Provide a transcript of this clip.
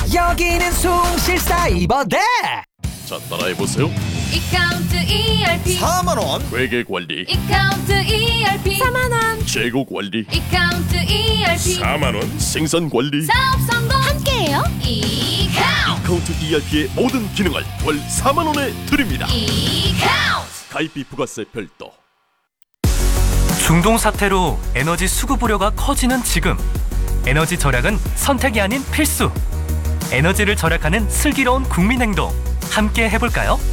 여기는 숭실사이버대. 자, 따라해보세요. 이카운트 ERP 4만원 회계관리, 이카운트 ERP 4만원 재고관리, 이카운트 ERP 4만원, 생산관리. 사업 성공 함께해요. 이카운트 카운트 ERP의 모든 기능을 월 4만원에 드립니다. 이카운트 가입비 부가세 별도. 중동 사태로 에너지 수급 우려가 커지는 지금, 에너지 절약은 선택이 아닌 필수. 에너지를 절약하는 슬기로운 국민 행동 함께 해볼까요?